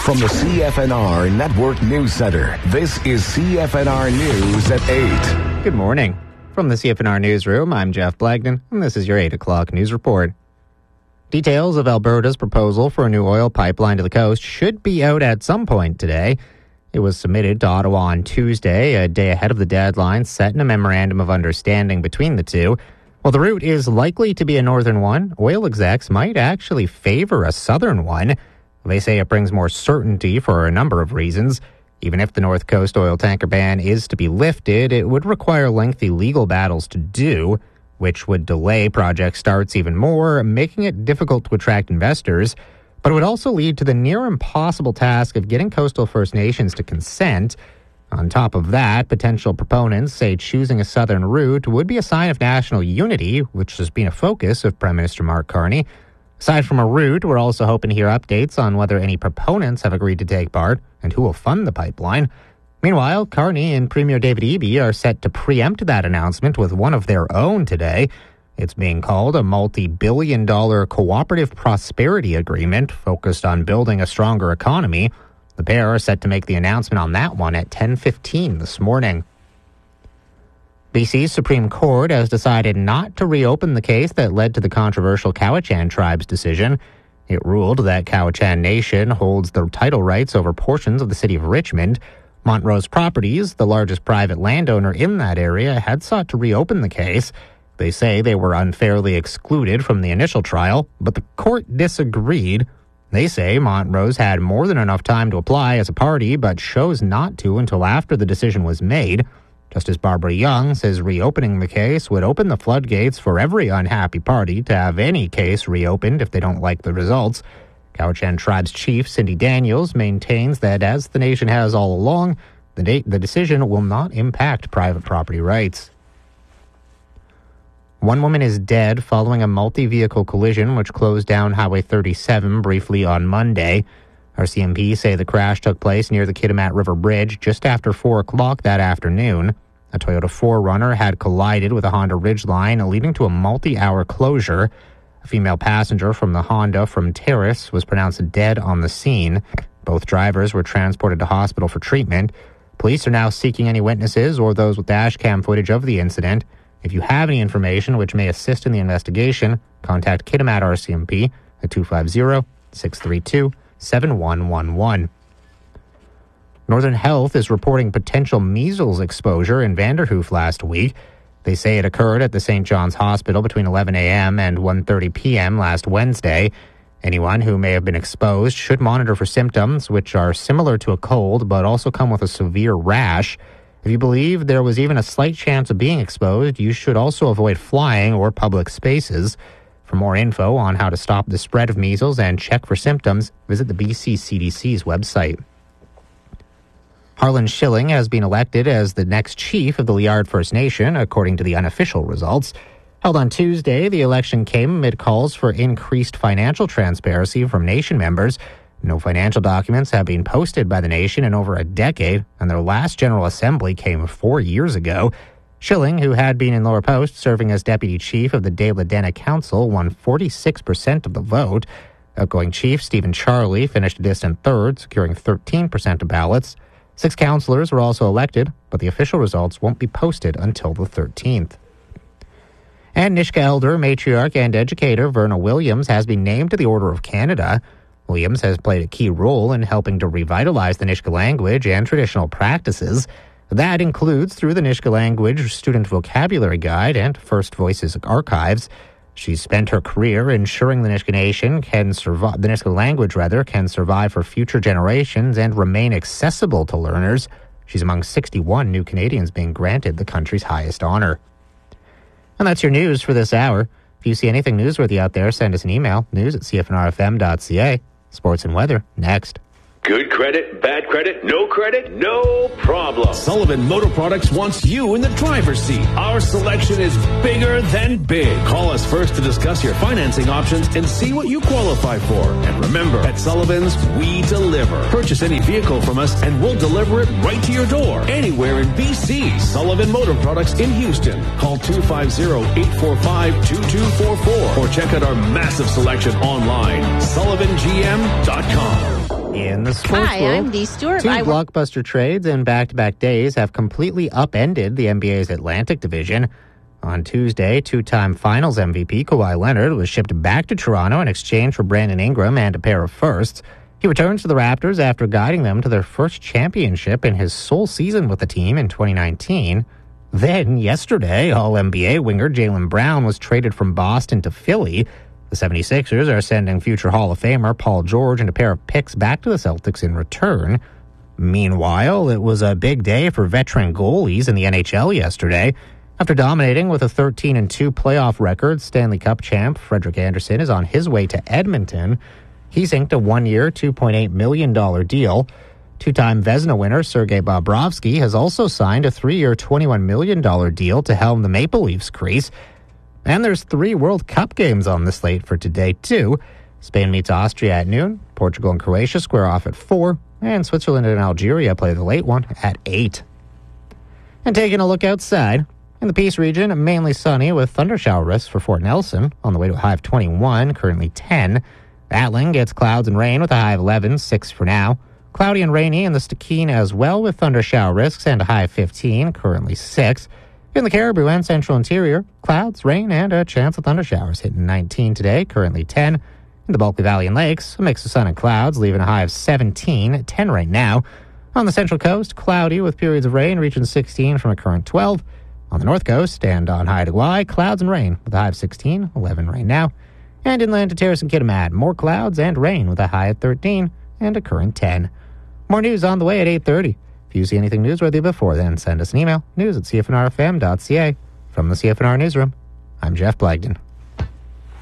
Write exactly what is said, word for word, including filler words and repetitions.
From the C F N R Network News Center, this is C F N R News at eight. Good morning. From the C F N R Newsroom, I'm Jeff Blagden, and this is your eight o'clock news report. Details of Alberta's proposal for a new oil pipeline to the coast should be out at some point today. It was submitted to Ottawa on Tuesday, a day ahead of the deadline set in a memorandum of understanding between the two. While the route is likely to be a northern one, oil execs might actually favor a southern one. They say it brings more certainty for a number of reasons. Even if the North Coast oil tanker ban is to be lifted, it would require lengthy legal battles to do, which would delay project starts even more, making it difficult to attract investors. But it would also lead to the near impossible task of getting coastal First Nations to consent. On top of that, potential proponents say choosing a southern route would be a sign of national unity, which has been a focus of Prime Minister Mark Carney. Aside from a route, we're also hoping to hear updates on whether any proponents have agreed to take part and who will fund the pipeline. Meanwhile, Carney and Premier David Eby are set to preempt that announcement with one of their own today. It's being called a multi-billion dollar cooperative prosperity agreement focused on building a stronger economy. The pair are set to make the announcement on that one at ten fifteen this morning. B C's Supreme Court has decided not to reopen the case that led to the controversial Cowichan tribe's decision. It ruled that Cowichan Nation holds the title rights over portions of the city of Richmond. Montrose Properties, the largest private landowner in that area, had sought to reopen the case. They say they were unfairly excluded from the initial trial, but the court disagreed. They say Montrose had more than enough time to apply as a party, but chose not to until after the decision was made. Justice Barbara Young says reopening the case would open the floodgates for every unhappy party to have any case reopened if they don't like the results. Cowichan Tribe's chief, Cindy Daniels, maintains that as the nation has all along, the, de- the decision will not impact private property rights. One woman is dead following a multi-vehicle collision which closed down Highway thirty-seven briefly on Monday. R C M P say the crash took place near the Kitimat River Bridge just after four o'clock that afternoon. A Toyota four runner had collided with a Honda Ridgeline, leading to a multi-hour closure. A female passenger from the Honda from Terrace was pronounced dead on the scene. Both drivers were transported to hospital for treatment. Police are now seeking any witnesses or those with dash cam footage of the incident. If you have any information which may assist in the investigation, contact Kitimat R C M P at two five zero, six three two, seven one one one. Northern Health is reporting potential measles exposure in Vanderhoof last week. They say it occurred at the Saint John's Hospital between eleven a.m. and one thirty p.m. last Wednesday. Anyone who may have been exposed should monitor for symptoms, which are similar to a cold but also come with a severe rash. If you believe there was even a slight chance of being exposed, you should also avoid flying or public spaces. For more info on how to stop the spread of measles and check for symptoms, visit the B C C D C's website. Harlan Schilling has been elected as the next chief of the Liard First Nation, according to the unofficial results. Held on Tuesday, the election came amid calls for increased financial transparency from Nation members. No financial documents have been posted by the Nation in over a decade, and their last General Assembly came four years ago. Schilling, who had been in lower posts serving as deputy chief of the De La Dena Council, won forty-six percent of the vote. Outgoing chief Stephen Charlie finished a distant third, securing thirteen percent of ballots. Six councillors were also elected, but the official results won't be posted until the thirteenth. And Nisga'a elder, matriarch, and educator Verna Williams has been named to the Order of Canada. Williams has played a key role in helping to revitalize the Nisga'a language and traditional practices. That includes through the Nisga'a Language Student Vocabulary Guide and First Voices archives. She's spent her career ensuring the Nisga'a Nation can survive, the Nisga'a language rather, can survive for future generations and remain accessible to learners. She's among sixty-one new Canadians being granted the country's highest honor. And that's your news for this hour. If you see anything newsworthy out there, send us an email, news at c f n r f m dot c a. Sports and weather, next. Good credit, bad credit, no credit, no problem. Sullivan Motor Products wants you in the driver's seat. Our selection is bigger than big. Call us first to discuss your financing options and see what you qualify for. And remember, at Sullivan's, we deliver. Purchase any vehicle from us and we'll deliver it right to your door. Anywhere in B C. Sullivan Motor Products in Houston. Call two five zero, eight four five, two two four four or check out our massive selection online, sullivan g m dot com. In the sports Hi, world, I'm Dee Stewart. two I w- blockbuster trades in back-to-back days have completely upended the N B A's Atlantic Division. On Tuesday, two-time Finals M V P Kawhi Leonard was shipped back to Toronto in exchange for Brandon Ingram and a pair of firsts. He returns to the Raptors after guiding them to their first championship in his sole season with the team in twenty nineteen. Then, yesterday, All-N B A winger Jaylen Brown was traded from Boston to Philly. The seventy-sixers are sending future Hall of Famer Paul George and a pair of picks back to the Celtics in return. Meanwhile, it was a big day for veteran goalies in the N H L yesterday. After dominating with a thirteen and two playoff record, Stanley Cup champ Frederik Andersen is on his way to Edmonton. He's inked a one-year, two point eight million dollars deal. Two-time Vezina winner Sergei Bobrovsky has also signed a three-year, twenty-one million dollars deal to helm the Maple Leafs crease. And there's three World Cup games on the slate for today, too. Spain meets Austria at noon, Portugal and Croatia square off at four, and Switzerland and Algeria play the late one at eight. And taking a look outside, in the Peace region, mainly sunny with thundershower risks for Fort Nelson, on the way to a high of twenty-one, currently ten. Atling gets clouds and rain with a high of eleven, six for now. Cloudy and rainy in the Stikine as well with thundershower risks and a high of fifteen, currently six. In the Caribou and Central Interior, clouds, rain, and a chance of thundershowers hitting nineteen today, currently ten. In the Bulkley Valley and Lakes, a mix of sun and clouds, leaving a high of seventeen, ten right now. On the Central Coast, cloudy with periods of rain reaching sixteen from a current twelve. On the North Coast and on Haida Gwaii, clouds and rain with a high of sixteen, eleven right now. And inland to Terrace and Kitimat, more clouds and rain with a high of thirteen and a current ten. More news on the way at eight thirty. If you see anything newsworthy before then, send us an email, news at c f n r f m dot c a. From the C F N R Newsroom, I'm Jeff Blagden.